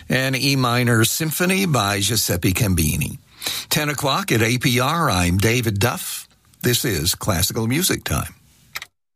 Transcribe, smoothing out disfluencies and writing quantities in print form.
An E minor symphony by Giuseppe Cambini. 10 o'clock at APR, I'm David Duff. This is Classical Music Time.